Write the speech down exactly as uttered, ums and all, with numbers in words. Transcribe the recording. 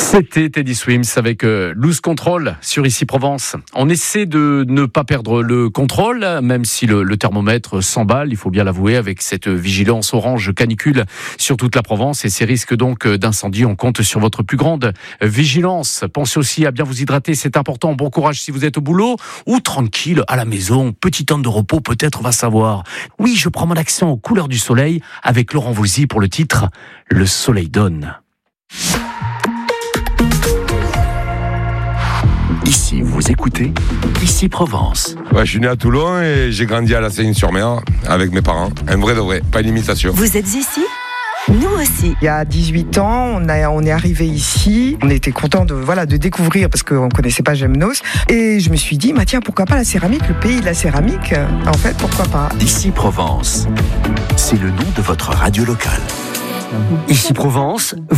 C'était Teddy Swims avec euh, Lose Control sur Ici Provence. On essaie de ne pas perdre le contrôle, même si le, le thermomètre s'emballe, il faut bien l'avouer, avec cette vigilance orange canicule sur toute la Provence et ces risques donc d'incendie. On compte sur votre plus grande vigilance. Pensez aussi à bien vous hydrater, c'est important. Bon courage si vous êtes au boulot ou tranquille à la maison. Petit temps de repos peut-être, on va savoir. Oui, je prends mon accent aux couleurs du soleil avec Laurent Voulzy pour le titre « Le soleil donne ». Ici, vous écoutez Ici Provence. Ouais, je suis né à Toulon et j'ai grandi à la Seigne-sur-Mer avec mes parents. Un vrai de vrai, pas une imitation. Vous êtes ici ? Nous aussi. Il y a dix-huit ans, on, a, on est arrivé ici. On était content de, voilà, de découvrir parce qu'on ne connaissait pas Gemnos. Et je me suis dit, bah tiens, pourquoi pas la céramique, le pays de la céramique ? En fait, pourquoi pas ? Ici Provence, c'est le nom de votre radio locale. Ici Provence.